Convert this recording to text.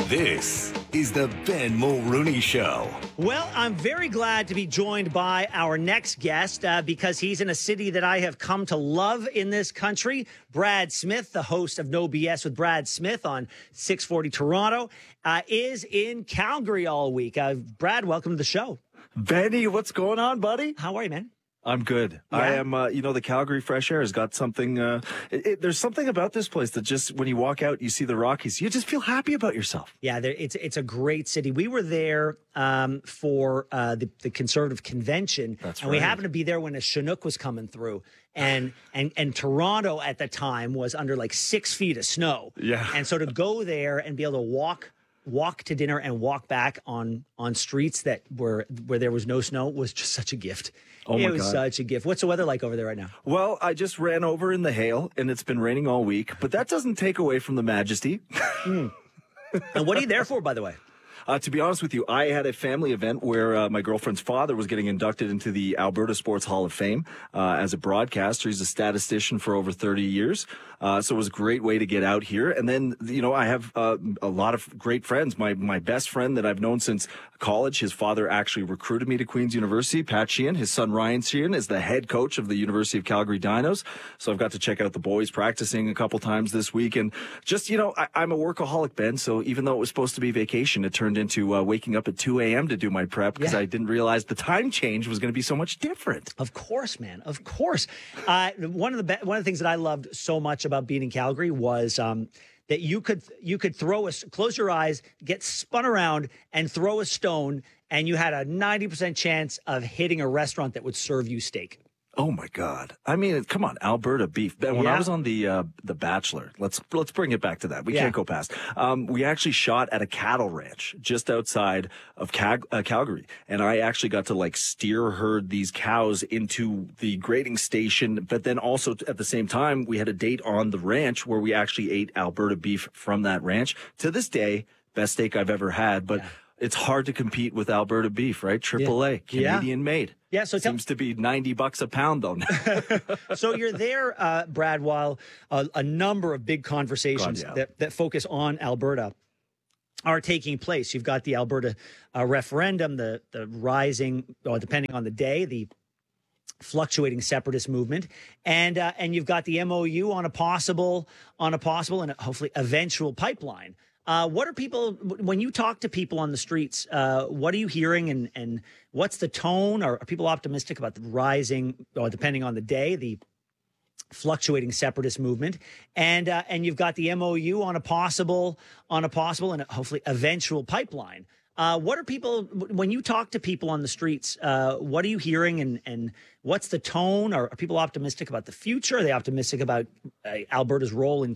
This is the Ben Mulrooney Show. Well, I'm very glad to be joined by our next guest because he's in a city that I have come to love in this country. Brad Smith, the host of No BS with Brad Smith on 640 Toronto, is in Calgary all week. Brad, welcome to the show. Benny, what's going on, buddy? How are you, man? I'm good. Yeah? I am, the Calgary fresh air has got something, there's something about this place that just, when you walk out, you see the Rockies, you just feel happy about yourself. Yeah, it's a great city. We were there for the Conservative Convention. That's and we right. happened to be there when a Chinook was coming through. And Toronto at the time was under like 6 feet of snow. Yeah. And so to go there and be able to walk to dinner and walk back on streets that where there was no snow was just such a gift. Oh my It was God. such a gift. What's the weather like over there right now? Well, I just ran over in the hail and it's been raining all week, but that doesn't take away from the majesty. And what are you there for, by the way? To be honest with you, I had a family event where my girlfriend's father was getting inducted into the Alberta Sports Hall of Fame as a broadcaster. He's a statistician for over 30 years. So it was a great way to get out here. And then, I have a lot of great friends. My best friend that I've known since college, his father actually recruited me to Queen's University, Pat Sheehan. His son, Ryan Sheehan, is the head coach of the University of Calgary Dinos. So I've got to check out the boys practicing a couple times this week. And just, I'm a workaholic, Ben. So even though it was supposed to be vacation, it turned into waking up at 2 a.m. to do my prep because I didn't realize the time change was going to be so much different. Of course, man. Of course. One of the things that I loved so much about being in Calgary was that you could close your eyes, get spun around, and throw a stone, and you had a 90% chance of hitting a restaurant that would serve you steak. Oh my God! I mean, come on, Alberta beef. Ben, when Yeah. I was on the Bachelor, let's bring it back to that. We Yeah. can't go past. We actually shot at a cattle ranch just outside of Calgary, and I actually got to steer herd these cows into the grading station. But then also at the same time, we had a date on the ranch where we actually ate Alberta beef from that ranch. To this day, best steak I've ever had. But it's hard to compete with Alberta beef, right? AAA, Canadian made. Yeah, so Seems to be $90 a pound, though. So you're there, Brad, while a number of big conversations that focus on Alberta are taking place. You've got the Alberta referendum, the rising, or depending on the day, the fluctuating separatist movement, and you've got the MOU on a possible and hopefully eventual pipeline. What are people, when you talk to people on the streets, what are you hearing and what's the tone? Are people optimistic about the rising, or depending on the day, the fluctuating separatist movement? And you've got the MOU on a possible and hopefully eventual pipeline. What are people, when you talk to people on the streets, what are you hearing and what's the tone? Are people optimistic about the future? Are they optimistic about Alberta's role in